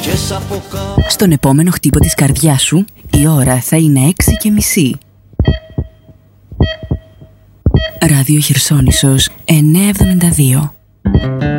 Στον επόμενο χτύπο της καρδιάς σου η ώρα θα είναι 6:30. Ράδιο Χερσόνησος 972.